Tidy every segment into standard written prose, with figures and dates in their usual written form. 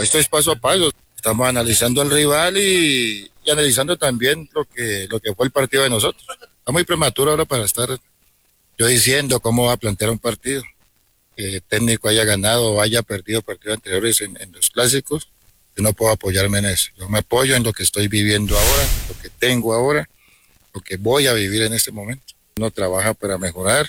esto es paso a paso. Estamos analizando al rival y analizando también lo que fue el partido de nosotros. Está muy prematuro ahora para estar yo diciendo cómo va a plantear un partido. Que el técnico haya ganado o haya perdido partidos anteriores en los clásicos. Yo no puedo apoyarme en eso. Yo me apoyo en lo que estoy viviendo ahora, lo que tengo ahora, lo que voy a vivir en este momento. Uno trabaja para mejorar.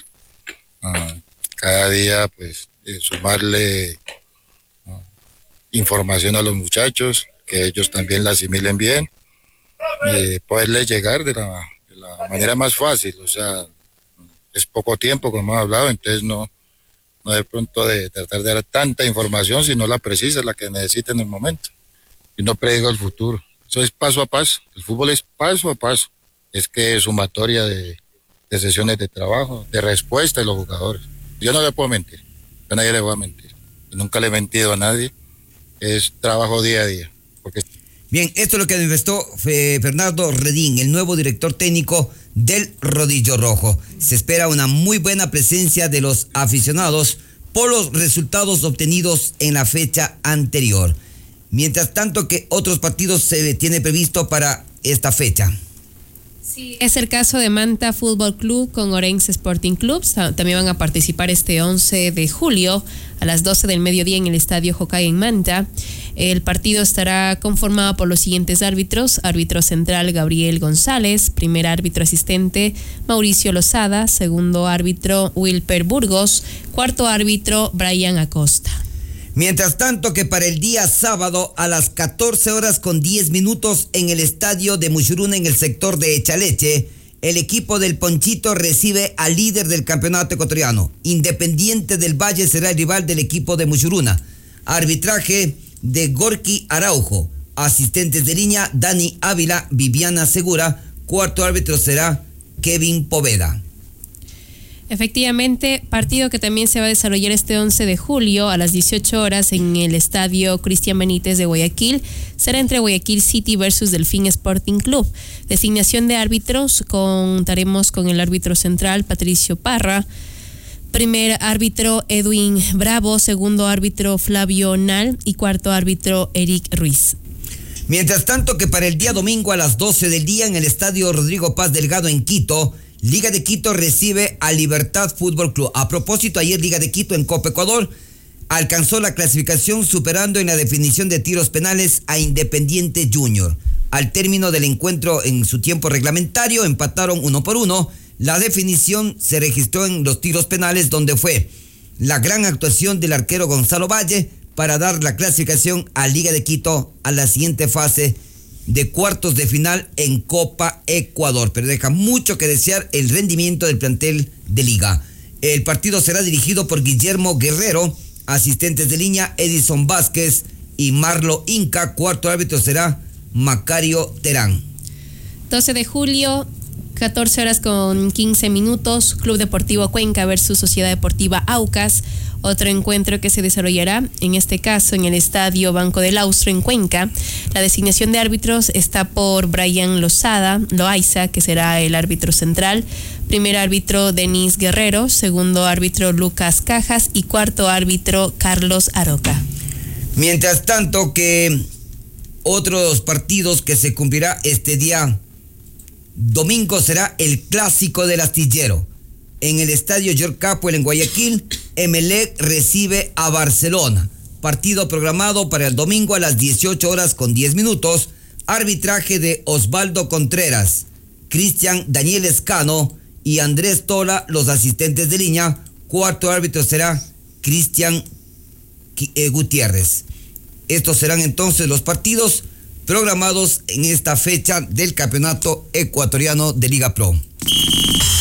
Cada día, pues, sumarle información a los muchachos, que ellos también la asimilen bien, poderles llegar de la manera más fácil. O sea, es poco tiempo, como hemos hablado, entonces no de pronto de tratar de dar tanta información, sino la precisa, la que necesita en el momento. Y no predigo el futuro. Eso es paso a paso. El fútbol es paso a paso. Es que es sumatoria de sesiones de trabajo, de respuesta de los jugadores. Yo no le puedo mentir. A nadie le voy a mentir. Nunca le he mentido a nadie. Es trabajo día a día. Bien, esto es lo que manifestó Fernando Redín, el nuevo director técnico del Rodillo Rojo. Se espera una muy buena presencia de los aficionados por los resultados obtenidos en la fecha anterior. Mientras tanto que otros partidos se tiene previsto para esta fecha. Sí, es el caso de Manta Fútbol Club con Orense Sporting Club. También van a participar este 11 de julio a las 12 del mediodía en el Estadio Jocay en Manta. El partido estará conformado por los siguientes árbitros: árbitro central Gabriel González, primer árbitro asistente Mauricio Lozada, segundo árbitro Wilper Burgos, cuarto árbitro Brian Acosta. Mientras tanto que para el día sábado a las 14:10 en el estadio de Mushuruna en el sector de Echaleche, el equipo del Ponchito recibe al líder del campeonato ecuatoriano. Independiente del Valle será el rival del equipo de Mushuruna. Arbitraje de Gorky Araujo. Asistentes de línea Dani Ávila, Viviana Segura. Cuarto árbitro será Kevin Poveda. Efectivamente, partido que también se va a desarrollar este 11 de julio a las 18 horas en el estadio Cristian Benítez de Guayaquil. Será entre Guayaquil City versus Delfín Sporting Club. Designación de árbitros, contaremos con el árbitro central Patricio Parra, primer árbitro Edwin Bravo, segundo árbitro Flavio Nal y cuarto árbitro Eric Ruiz. Mientras tanto que para el día domingo a las 12 del día en el estadio Rodrigo Paz Delgado en Quito, Liga de Quito recibe a Libertad Fútbol Club. A propósito, ayer Liga de Quito en Copa Ecuador alcanzó la clasificación superando en la definición de tiros penales a Independiente Junior. Al término del encuentro en su tiempo reglamentario empataron 1-1. La definición se registró en los tiros penales, donde fue la gran actuación del arquero Gonzalo Valle para dar la clasificación a Liga de Quito a la siguiente fase de cuartos de final en Copa Ecuador, pero deja mucho que desear el rendimiento del plantel de Liga. El partido será dirigido por Guillermo Guerrero, asistentes de línea Edison Vázquez y Marlo Inca, cuarto árbitro será Macario Terán. 12 de julio, 14:15, Club Deportivo Cuenca versus Sociedad Deportiva Aucas. Otro encuentro que se desarrollará, en este caso en el Estadio Banco del Austro en Cuenca. La designación de árbitros está por Brian Loaiza, que será el árbitro central. Primer árbitro Denis Guerrero, segundo árbitro Lucas Cajas y cuarto árbitro Carlos Aroca. Mientras tanto que otros partidos que se cumplirá este día domingo será el Clásico del Astillero. En el estadio York Capwell en Guayaquil, Emelec recibe a Barcelona. Partido programado para el domingo a las 18:10. Arbitraje de Osvaldo Contreras, Cristian Daniel Escano y Andrés Tola, los asistentes de línea. Cuarto árbitro será Cristian Gutiérrez. Estos serán entonces los partidos programados en esta fecha del Campeonato Ecuatoriano de Liga Pro.